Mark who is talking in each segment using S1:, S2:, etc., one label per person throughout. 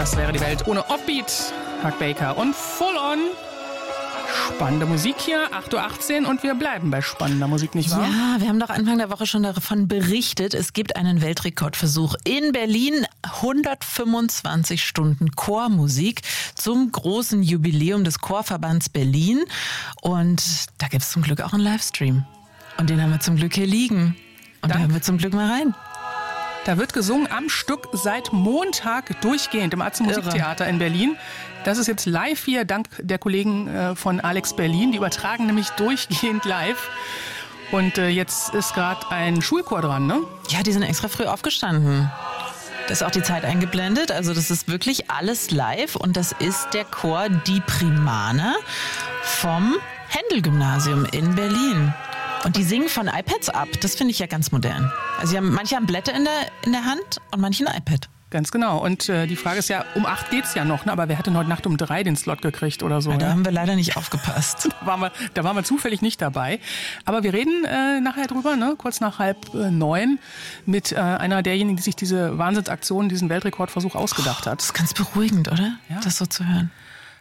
S1: Was wäre die Welt ohne Offbeat? Mark Baker und Full On. Spannende Musik hier, 8.18 Uhr und wir bleiben bei spannender Musik, nicht wahr?
S2: Ja, wir haben doch Anfang der Woche schon davon berichtet, es gibt einen Weltrekordversuch in Berlin, 125 Stunden Chormusik zum großen Jubiläum des Chorverbands Berlin und da gibt es zum Glück auch einen Livestream und den haben wir zum Glück hier liegen und da hören wir zum Glück mal rein.
S1: Da wird gesungen am Stück seit Montag durchgehend im Atzen Musiktheater in Berlin. Das ist jetzt live hier, dank der Kollegen von Alex Berlin. Die übertragen nämlich durchgehend live. Und jetzt ist gerade ein Schulchor dran, ne?
S2: Ja, die sind extra früh aufgestanden. Da ist auch die Zeit eingeblendet. Also das ist wirklich alles live. Und das ist der Chor Die Primaner vom Händel-Gymnasium in Berlin. Und die singen von iPads ab. Das finde ich ja ganz modern. Also manche haben Blätter in der Hand und manche ein iPad.
S1: Ganz genau. Und die Frage ist ja, um 8 geht's ja noch, ne? Aber wer hat denn heute Nacht um 3 den Slot gekriegt oder so?
S2: Ja, da haben wir leider nicht aufgepasst.
S1: Da waren wir zufällig nicht dabei. Aber wir reden nachher drüber, ne? Kurz nach 8:30, mit einer derjenigen, die sich diese Wahnsinnsaktion, diesen Weltrekordversuch ausgedacht hat.
S2: Das ist ganz beruhigend, oder?
S1: Ja.
S2: Das so zu hören.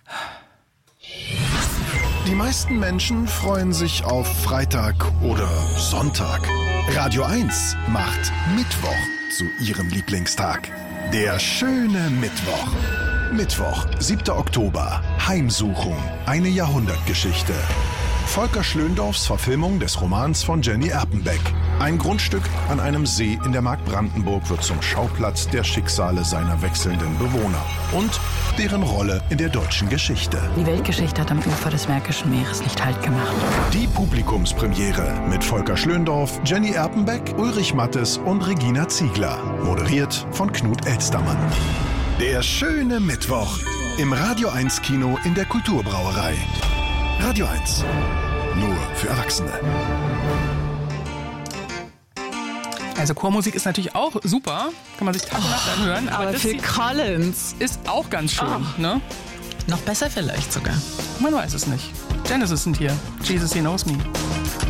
S3: Die meisten Menschen freuen sich auf Freitag oder Sonntag. Radio 1 macht Mittwoch zu ihrem Lieblingstag. Der schöne Mittwoch. Mittwoch, 7. Oktober. Heimsuchung. Eine Jahrhundertgeschichte. Volker Schlöndorffs Verfilmung des Romans von Jenny Erpenbeck. Ein Grundstück an einem See in der Mark Brandenburg wird zum Schauplatz der Schicksale seiner wechselnden Bewohner und deren Rolle in der deutschen Geschichte.
S4: Die Weltgeschichte hat am Ufer des Märkischen Meeres nicht Halt gemacht.
S3: Die Publikumspremiere mit Volker Schlöndorff, Jenny Erpenbeck, Ulrich Mattes und Regina Ziegler. Moderiert von Knut Elstermann. Der schöne Mittwoch im Radio 1 Kino in der Kulturbrauerei. Radio 1. Nur für Erwachsene.
S1: Also Chormusik ist natürlich auch super. Kann man sich Tag und Nacht anhören.
S2: Aber
S1: das
S2: Phil Collins
S1: ist auch ganz schön. Ne?
S2: Noch besser vielleicht sogar.
S1: Man weiß es nicht. Genesis sind hier. Jesus, He Knows Me.